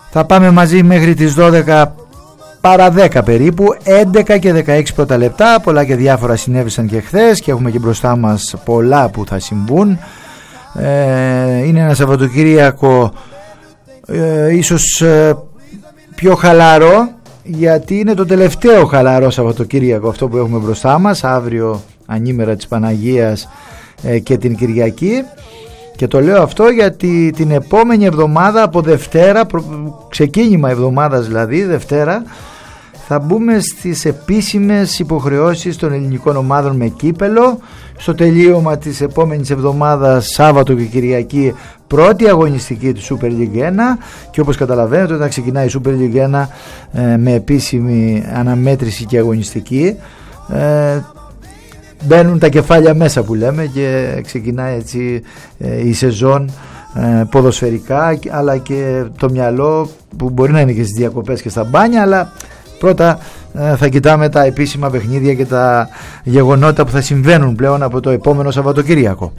Θα πάμε μαζί μέχρι τις 12 παρά 10 περίπου, 11 και 16 πρώτα λεπτά. Πολλά και διάφορα συνέβησαν και χθες και έχουμε και μπροστά μας πολλά που θα συμβούν. Είναι ένα Σαββατοκύριακο ίσως πιο χαλαρό, γιατί είναι το τελευταίο χαλαρό Σαββατοκύριακο αυτό που έχουμε μπροστά μας, αύριο ανήμερα της Παναγίας και την Κυριακή. Και το λέω αυτό γιατί την επόμενη εβδομάδα, από Δευτέρα, ξεκίνημα εβδομάδας δηλαδή, Δευτέρα, θα μπούμε στις επίσημες υποχρεώσεις των ελληνικών ομάδων με κύπελο. Στο τελείωμα της επόμενης εβδομάδας, Σάββατο και Κυριακή, πρώτη αγωνιστική του Super League 1, και όπως καταλαβαίνετε όταν ξεκινάει η Super League 1 με επίσημη αναμέτρηση και αγωνιστική, μπαίνουν τα κεφάλια μέσα που λέμε και ξεκινάει έτσι η σεζόν ποδοσφαιρικά, αλλά και το μυαλό που μπορεί να είναι και στις διακοπές και στα μπάνια, αλλά πρώτα θα κοιτάμε τα επίσημα παιχνίδια και τα γεγονότα που θα συμβαίνουν πλέον από το επόμενο Σαββατοκύριακο.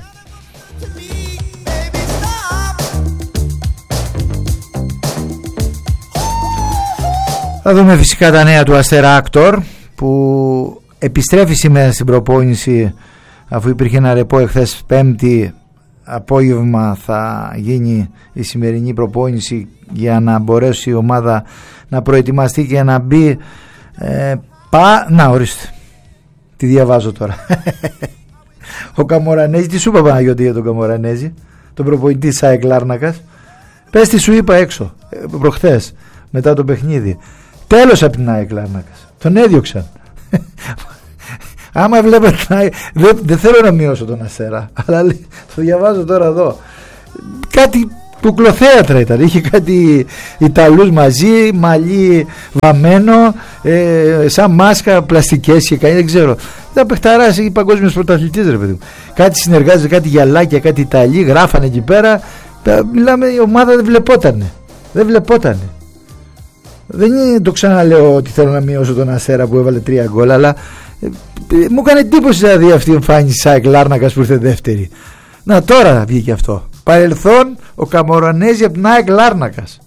Θα δούμε φυσικά τα νέα του Αστέρα Άκτορ, που επιστρέφει σήμερα στην προπόνηση, αφού υπήρχε ένα ρεπό εχθές Πέμπτη απόγευμα. Θα γίνει η σημερινή προπόνηση για να μπορέσει η ομάδα να προετοιμαστεί και να μπει να ορίστε, τη διαβάζω τώρα. Ο Καμορανέζη, τι σου είπα Παναγιώτη για τον Καμορανέζη, τον προπονητή ΣΑΕΚ Λάρνακας? Πες τι σου είπα έξω προχθές μετά το παιχνίδι. Τέλος από την ΑΕΚ Λάρνακας, τον έδιωξαν. Άμα βλέπετε, δεν θέλω να μειώσω τον Αστέρα, αλλά το διαβάζω τώρα εδώ, κάτι κουκλοθέατρα ήταν, είχε κάτι Ιταλούς μαζί, μαλλί βαμμένο, σαν μάσκα πλαστικές και κάτι, δεν ξέρω, ήταν παιχταράς, είχε παγκόσμιος πρωταθλητής ρε παιδί μου, κάτι συνεργάζεται, κάτι γυαλάκια, κάτι Ιταλοί, γράφανε εκεί πέρα. Μιλάμε, η ομάδα δεν βλεπότανε. Δεν είναι, το ξαναλέω ότι θέλω να μειώσω τον Αστέρα που έβαλε 3 γκολ, αλλά μου έκανε εντύπωση δηλαδή αυτή η εμφάνιση ΣΑΕΚ Λάρνακας που ήρθε δεύτερη. Να, τώρα βγήκε αυτό. Παρελθόν ο Καμορανέζη από την ΑΕΚ Λάρνακας.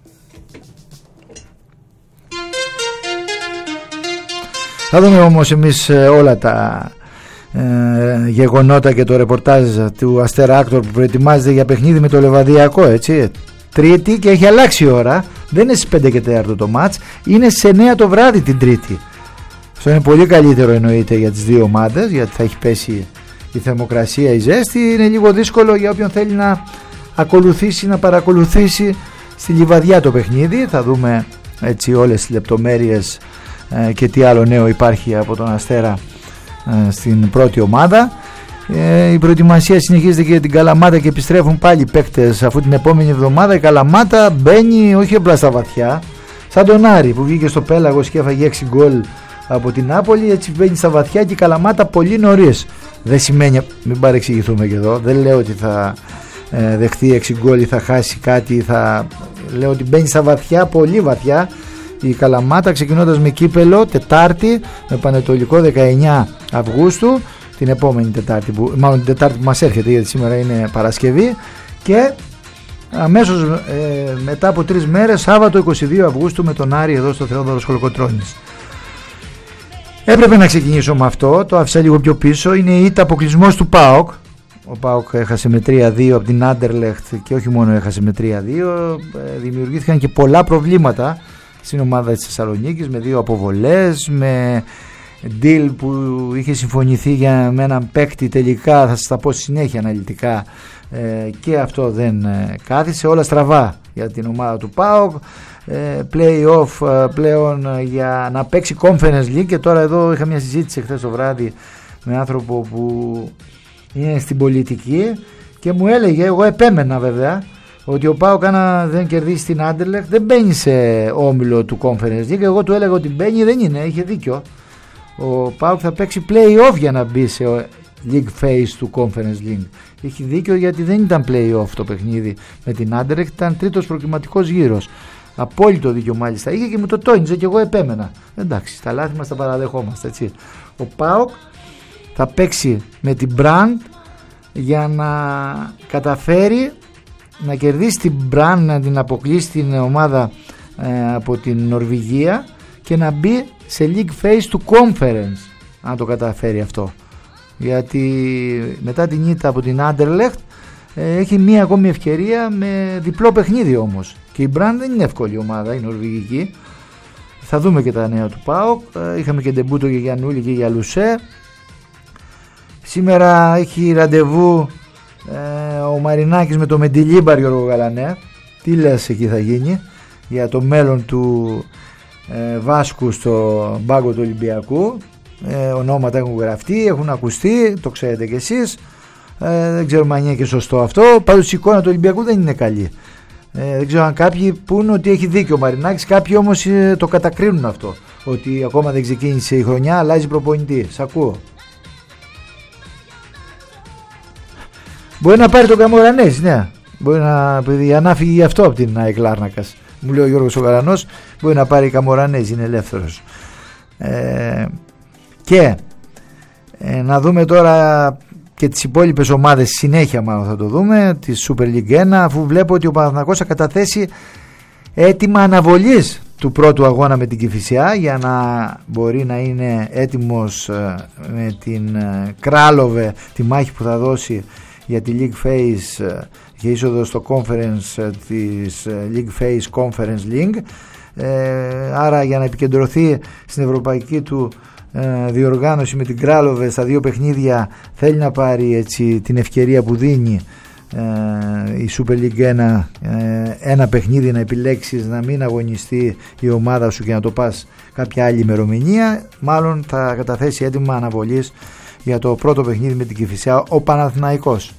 Θα δούμε όμως εμείς όλα τα γεγονότα και το ρεπορτάζ του Αστέρα Άκτορ που προετοιμάζεται για παιχνίδι με το Λεβαδιακό, έτσι. Τρίτη και έχει αλλάξει η ώρα. Δεν είναι στις 5 και 4 το μάτς, είναι σε 9 το βράδυ την Τρίτη. Αυτό είναι πολύ καλύτερο εννοείται για τις δύο ομάδες, γιατί θα έχει πέσει η θερμοκρασία, η ζέστη. Είναι λίγο δύσκολο για όποιον θέλει να ακολουθήσει, να παρακολουθήσει στη Λιβαδιά το παιχνίδι. Θα δούμε έτσι όλες τις λεπτομέρειες και τι άλλο νέο υπάρχει από τον Αστέρα στην πρώτη ομάδα. Η προετοιμασία συνεχίζεται και για την Καλαμάτα και επιστρέφουν πάλι παίκτες, αφού την επόμενη εβδομάδα η Καλαμάτα μπαίνει όχι απλά στα βαθιά, σαν τον Άρη που βγήκε στο Πέλαγος και έφαγε 6 γκολ από την Νάπολη, έτσι μπαίνει στα βαθιά και η Καλαμάτα πολύ νωρίς. Δεν σημαίνει, μην παρεξηγηθούμε και εδώ, δεν λέω ότι θα δεχτεί 6 γκολ ή θα χάσει κάτι, λέω ότι μπαίνει στα βαθιά, πολύ βαθιά η Καλαμάτα, ξεκινώντας με κύπελο Τετάρτη με Πανετολικό 19 Αυγούστου, την επόμενη Τετάρτη, μάλλον την Τετάρτη που μας έρχεται, γιατί σήμερα είναι Παρασκευή, και αμέσως μετά από 3 μέρες Σάββατο 22 Αυγούστου με τον Άρη εδώ στο Θεόδωρος Κολοκοτρώνης. Έπρεπε να ξεκινήσω με αυτό, το άφησα λίγο πιο πίσω. Είναι η ήττα αποκλεισμός του ΠΑΟΚ. Ο ΠΑΟΚ έχασε με 3-2 από την Άντερλεχτ και όχι μόνο έχασε με 3-2, δημιουργήθηκαν και πολλά προβλήματα στην ομάδα της Θεσσαλονίκης, με 2 αποβολές, με deal που είχε συμφωνηθεί με έναν παίκτη, τελικά θα σας τα πω συνέχεια αναλυτικά, και αυτό δεν κάθισε, όλα στραβά για την ομάδα του ΠΑΟΚ. Play-off πλέον για να παίξει Conference League, και τώρα εδώ είχα μια συζήτηση χθες το βράδυ με άνθρωπο που είναι στην πολιτική και μου έλεγε, εγώ επέμενα βέβαια, ότι ο ΠΑΟΚ αν δεν κερδίσει την Άντερλεχτ δεν μπαίνει σε όμιλο του Conference League. Εγώ του έλεγα ότι μπαίνει, δεν είναι, είχε δίκιο. Ο ΠΑΟΚ θα παίξει play-off για να μπει σε League Phase του Conference League. Είχε δίκιο, γιατί δεν ήταν play-off το παιχνίδι με την Άντερλεχτ, ήταν τρίτος προκριματικός γύρος. Απόλυτο δίκιο μάλιστα είχε και μου το τόνιζε και εγώ επέμενα. Εντάξει, τα λάθη μας τα παραδεχόμαστε, έτσι. Ο ΠΑΟΚ θα παίξει με την Brand για να καταφέρει να κερδίσει την Μπραν, να την αποκλείσει την ομάδα από την Νορβηγία και να μπει σε League Phase του Conference, αν το καταφέρει αυτό, γιατί μετά την ήττα από την Anderlecht έχει μία ακόμη ευκαιρία με διπλό παιχνίδι όμως, και η Μπραν δεν είναι εύκολη ομάδα, η νορβηγική. Θα δούμε και τα νέα του ΠΑΟΚ. Είχαμε και ντεμπούτο για Γιαννούλη και για Λουσέ. Σήμερα έχει ραντεβού ο Μαρινάκης με το Μεντιλίμπαρ, Γιώργο Γαλανέ. Τι λες εκεί θα γίνει για το μέλλον του Βάσκου στο μπάγκο του Ολυμπιακού? Ονόματα έχουν γραφτεί, έχουν ακουστεί, το ξέρετε κι εσείς. Δεν ξέρουμε αν είναι και σωστό αυτό. Πάντως η εικόνα του Ολυμπιακού δεν είναι καλή. Δεν ξέρω αν κάποιοι πούν ότι έχει δίκιο ο Μαρινάκης, κάποιοι όμως το κατακρίνουν αυτό, ότι ακόμα δεν ξεκίνησε η χρονιά, αλλάζει προπονητή. Σ' ακούω. Μπορεί να πάρει τον Καμορανέζη, ναι. Μπορεί να, επειδή ανάφυγε γι' αυτό από την ΑΕΚ Λάρνακας. Μου λέει ο Γιώργος ο Γαρανός, μπορεί να πάρει Καμορανέζη, είναι ελεύθερος. Και να δούμε τώρα και τις υπόλοιπες ομάδες, συνέχεια μάλλον θα το δούμε, τη Super League 1, αφού βλέπω ότι ο Παναθηναϊκός θα καταθέσει έτοιμα αναβολής του πρώτου αγώνα με την Κηφισιά, για να μπορεί να είναι έτοιμος με την Κράλοβε, τη μάχη που θα δώσει για τη League Phase και είσοδο στο Conference της League Phase Conference League. Άρα για να επικεντρωθεί στην ευρωπαϊκή του διοργάνωση με την Κράλοβε στα δύο παιχνίδια, θέλει να πάρει έτσι την ευκαιρία που δίνει η Super League 1, ένα παιχνίδι να επιλέξεις, να μην αγωνιστεί η ομάδα σου και να το πας κάποια άλλη ημερομηνία. Μάλλον θα καταθέσει έτοιμα αναβολής για το πρώτο παιχνίδι με την Κηφισιά ο Παναθηναϊκός.